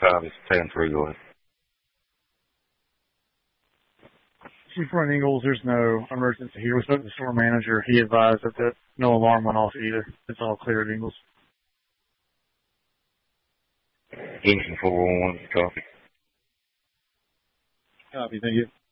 5 is 10-3, go ahead. Chief Front Ingalls, there's no emergency here. We spoke to the store manager. He advised that no alarm went off either. It's all clear at Ingalls. Kingston 411, copy. Copy, thank you.